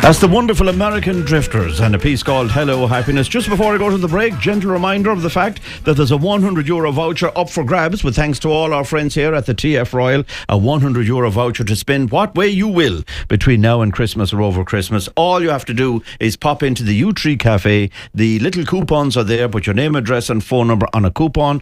That's the wonderful American Drifters and a piece called Hello Happiness. Just before I go to the break, gentle reminder of the fact that there's a €100 voucher up for grabs with thanks to all our friends here at the TF Royal. A €100 voucher to spend what way you will between now and Christmas or over Christmas. All you have to do is pop into the U Tree Cafe. The little coupons are there. Put your name, address and phone number on a coupon.